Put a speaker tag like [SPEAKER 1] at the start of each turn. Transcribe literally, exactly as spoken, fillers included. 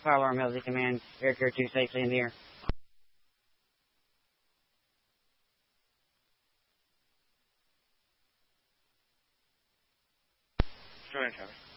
[SPEAKER 1] Fire alarm L Z Command, Air Care two safely in the air.
[SPEAKER 2] Go ahead, Travis.